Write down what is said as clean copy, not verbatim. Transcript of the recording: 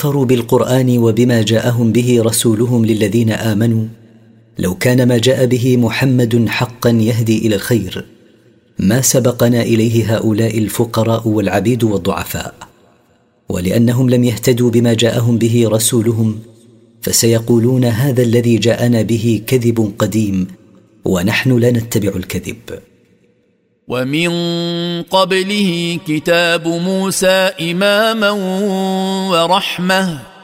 كفروا بالقرآن وبما جاءهم به رسولهم للذين آمنوا: لو كان ما جاء به محمد حقا يهدي إلى الخير ما سبقنا إليه هؤلاء الفقراء والعبيد والضعفاء. ولأنهم لم يهتدوا بما جاءهم به رسولهم فسيقولون: هذا الذي جاءنا به كذب قديم ونحن لا نتبع الكذب. ومن قبله كتاب موسى إماما ورحمة